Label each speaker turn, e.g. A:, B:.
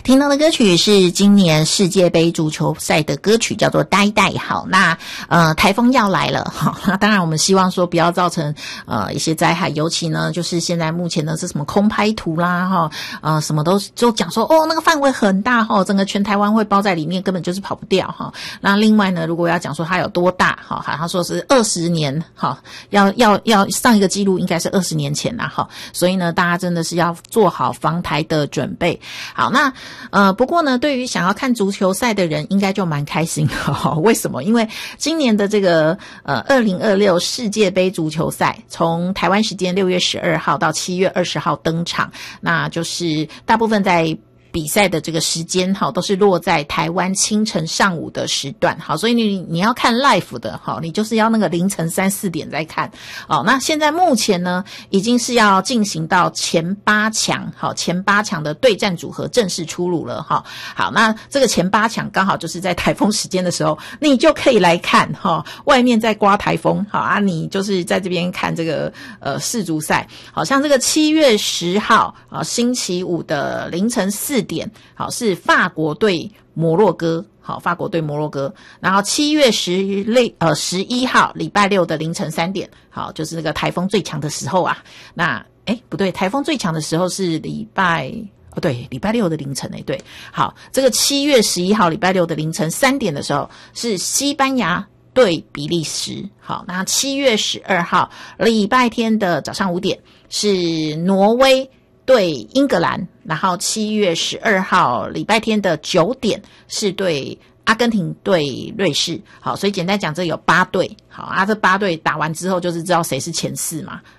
A: 听到的歌曲是今年世界杯足球赛的歌曲，叫做《呆呆》。好，那台风要来了，好，那当然我们希望说不要造成一些灾害，尤其呢就是现在目前呢是什么空拍图啦，哈，什么都就讲说那个范围很大哈，整个全台湾会包在里面，根本就是跑不掉哈。那另外呢，如果要讲说它有多大哈，好像说是20年哈，要上一个记录应该是20年前啦哈，所以呢大家真的是要做好防台的准备。好，那不过呢，对于想要看足球赛的人，应该就蛮开心的哈。为什么？因为今年的这个2026世界杯足球赛，从台湾时间6月12号到7月20号登场，那就是大部分在比赛的这个时间都是落在台湾清晨上午的时段，好，所以你要看 live 的，好，你就是要那个凌晨3、4点再看。好，那现在目前呢，已经是要进行到前8强，好，前8强的对战组合正式出炉了哈。好，那这个前8强刚好就是在台风时间的时候，你就可以来看哈，外面在刮台风，好啊，你就是在这边看这个世足赛。好像这个7月10号啊，星期五的凌晨4点，好，是法国对摩洛哥，好，法国对摩洛哥。然后7月11号礼拜六的凌晨3点，好，就是那个台风最强的时候啊。那不对，台风最强的时候是礼拜六的凌晨对。好，这个7月11号礼拜六的凌晨3点的时候是西班牙对比利时。好，那7月12号礼拜天的早上5点是挪威对英格兰，然后7月12号礼拜天的9点是对阿根廷对瑞士。好，所以简单讲这有8队。好啊，这8队打完之后就是知道谁是前4嘛。